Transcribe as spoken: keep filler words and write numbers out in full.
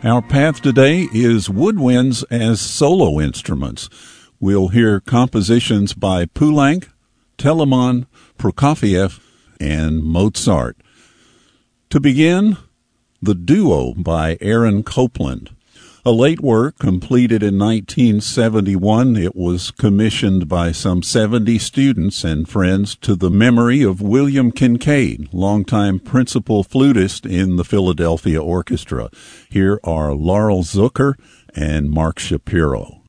Our path today is woodwinds as solo instruments. We'll hear compositions by Poulenc, Telemann, Prokofiev, and Mozart. To begin, The Duo by Aaron Copland. A late work completed in nineteen seventy-one, it was commissioned by some seventy students and friends to the memory of William Kincaid, longtime principal flutist in the Philadelphia Orchestra. Here are Laurel Zucker and Mark Shapiro.